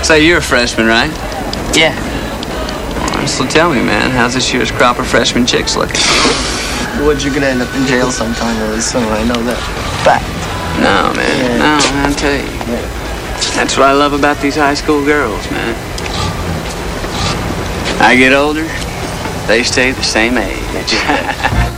Say, you're a freshman, right? Yeah. So tell me, man, how's this year's crop of freshman chicks looking? Wood, you're gonna end up in jail sometime really soon. I know that. Fact. No, man. No, man, I'll tell you. That's what I love about these high school girls, man. I get older, they stay the same age.